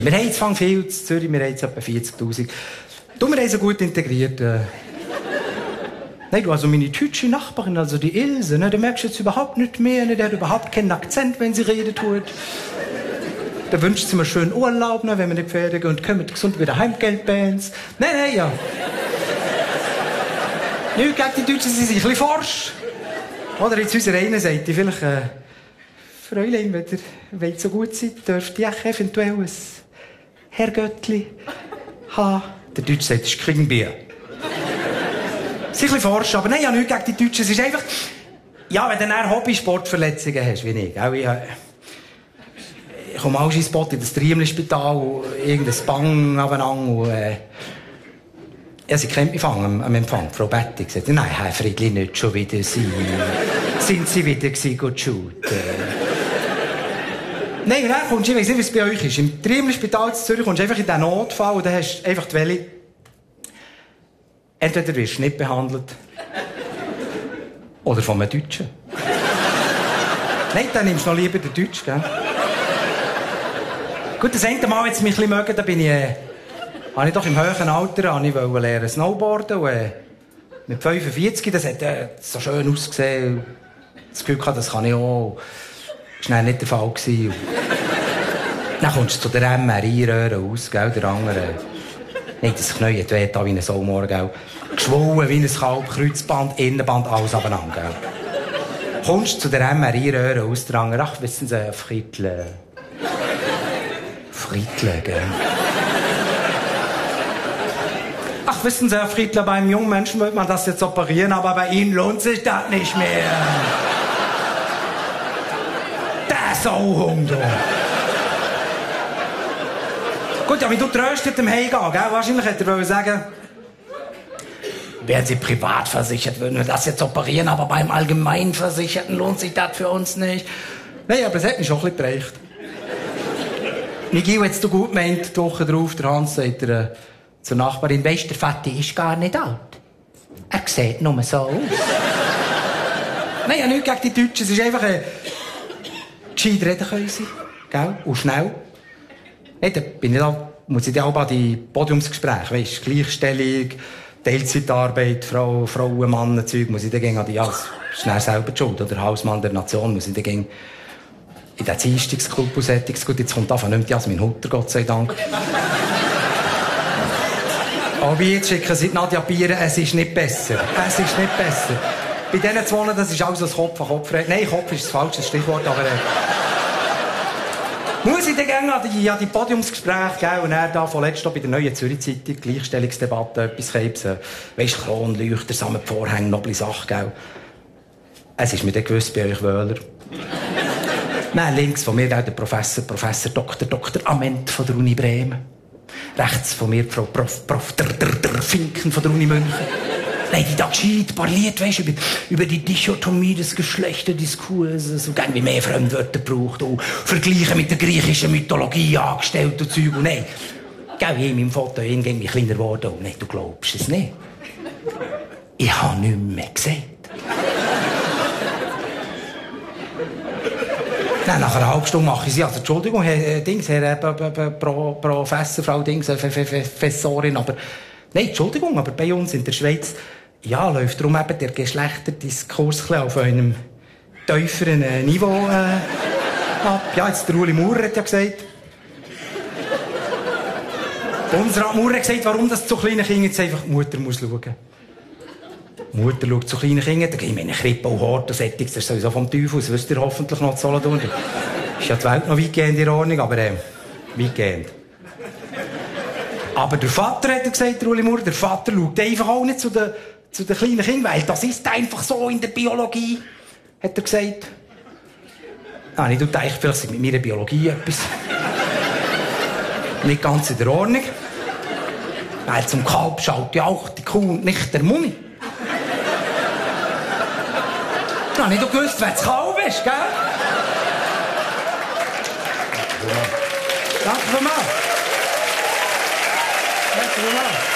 Wir haben jetzt viel in Zürich, wir haben jetzt etwa 40'000. Wir haben so gut integriert. Nein, du, also meine deutsche Nachbarin, also die Ilse, ne, da merkst du jetzt überhaupt nicht mehr, ne, die hat überhaupt keinen Akzent, wenn sie redet tut. Da wünscht sie mir schönen Urlaub, ne, wenn wir nicht fertig und kommen gesund wieder heimgeld bei uns. Nein, ja. Nicht gegen die Deutschen, sie sind ein bisschen forsch. Oder jetzt unsere eine Seite, vielleicht, Fräulein, wenn ihr wollt so gut seid, dürft ihr auch eventuell ein Herrgöttli haben. Der Deutsche sagt, das ist Kringbier. Sie sind ein bisschen forsch, aber nein, ja, nichts gegen die Deutschen. Es ist einfach, ja, wenn du dann Hobbysportverletzungen hast, wie ich. Ich komme auch Spot in das Triemli-Spital, irgendein Bang aufeinander. Ja, sie kennt mich am Empfang. Frau Betty gesagt, nein, Herr Friedli, nicht schon wieder Sie. Sind Sie wieder gut shooten? Nein, dann kommst du, ich weiss nicht, wie es bei euch ist. Im Triemli-Spital in Zürich kommst du einfach in diesen Notfall und dann hast du einfach die Welle. Entweder wirst du nicht behandelt oder von einem Deutschen. Nein, dann nimmst du noch lieber den Deutschen, gell? Gut, das eine Mal, jetzt mich ein bisschen mögen, da bin ich, habe ich doch im höheren Alter wollte lernen Snowboarden und mit 45, das hat so schön ausgesehen. Das Gefühl gehabt, das kann ich auch. Das war nicht der Fall gewesen. Dann kommst du zu der MRI-Röhre aus, gell, der andere. Nicht, das Knie hat weh, wie ein Saumor, gell. Geschwollen wie ein Kalb, Kreuzband, Innenband, alles abeinander, gell. Kommst zu der MRI-Röhre aus, der andere, ach, wissen Sie, Friedle, gell. Ach, wissen Sie, Herr Friedler, bei einem jungen Menschen wird man das jetzt operieren, aber bei Ihnen lohnt sich das nicht mehr. Der Sauhund, du. Gut, ja, wie du tröstet dem Heimgehen, gell? Wahrscheinlich hätte er sagen, wären Sie privat versichert, würden wir das jetzt operieren, aber beim Allgemeinversicherten lohnt sich das für uns nicht. Nein, aber es hat mich schon ein bisschen geprägt. Nigel, jetzt du gut meint, die Woche drauf, der Hans sagt zur Nachbarin, weisst, der Vati ist gar nicht alt. Er sieht nur so aus. Nein, ja, nichts gegen die Deutschen. Es ist einfach gescheit reden können sie, gell? Und schnell. Nein, da bin ich da, muss ich auch an die Podiumsgespräche, weisst, Gleichstellung, Teilzeitarbeit, Frauen, Mann, Zeug, muss ich dann an die, ja, das ist schnell selber die Schuld, oder Hausmann der Nation, muss ich dann in den Dienstagsclub und Sättiges. Gut, jetzt kommt einfach nicht Jasmin Hutter, Gott sei Dank. Aber jetzt schicken sie Nadja Bieren, es ist nicht besser. Es ist nicht besser. Bei diesen zwei, das ist alles Kopf an Kopf. Nein, Kopf ist das falsche Stichwort, aber muss ich dann gerne an die Podiumsgespräche gehen und dann da vorletzt bei der Neuen Zürich Zeitung, Gleichstellungsdebatte, etwas geben. Weisst, Kronleuchter, Samenvorhänge, noble Sache, gell? Es ist mir dann gewiss bei euch Wöhler. Nein, links von mir der Professor Dr. Ament von der Uni Bremen. Rechts von mir Frau Prof. Finken von der Uni München. Nein, die da gescheit parliert, weisst, über die Dichotomie des Geschlechterdiskurs, so gern wie mehr Fremdwörter braucht, und Vergleiche mit der griechischen Mythologie angestellt und Zeug. Und nein, gell, ich in meinem Foto irgendwie kleiner geworden. Und nein, du glaubst es nicht. Ich habe nichts mehr gesehen. Nein, nach einer halben Stunde mache ich sie. Also, Entschuldigung, Herr Professor, Frau Professorin, aber... Nein, Entschuldigung, aber bei uns in der Schweiz, ja, läuft darum eben der Geschlechterdiskurs auf einem tieferen Niveau ab. Ja, jetzt der Uli Maurer hat ja gesagt. Bundesrat Maurer hat gesagt, warum das zu kleinen Kindern jetzt einfach die Mutter muss schauen. Die Mutter schaut zu kleinen Kindern, da gehen wir in eine Krippe und Horten, Sättiges, das ist sowieso vom Teufel, das wisst ihr hoffentlich noch zu Solothurn. Ist ja die Welt noch weitgehend in Ordnung, aber weitgehend. Aber der Vater, hat er gesagt, der Uli Maurer, der Vater schaut einfach auch nicht zu den kleinen Kindern, weil das ist einfach so in der Biologie, hat er gesagt. Ah, ich dachte, vielleicht ist mit meiner Biologie etwas nicht ganz in der Ordnung. Weil zum Kalb schaut ja auch die Kuh und nicht der Mummi. Ich habe nicht gewusst, wer das Kalb ist, gell? Danke vielmals. Danke vielmals.